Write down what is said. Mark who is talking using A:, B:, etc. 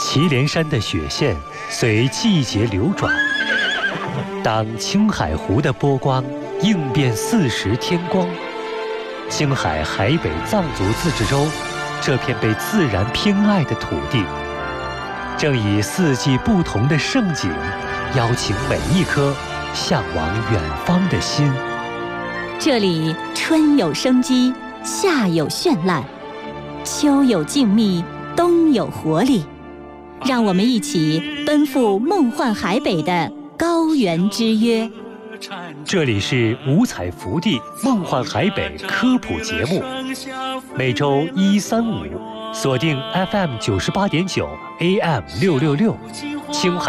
A: 祁连山的雪线随季节流转，当青海湖的波光映遍四时天光，青海海北藏族自治州这片被自然偏爱的土地，正以四季不同的盛景，邀请每一颗向往远方的心。
B: 这里春有生机，夏有绚烂，秋有静谧，冬有活力。让我们一起奔赴梦幻海北的高原之约。
A: 这里是五彩福地梦幻海北科普节目，每周1、3、5锁定 FM98.9 AM666，青海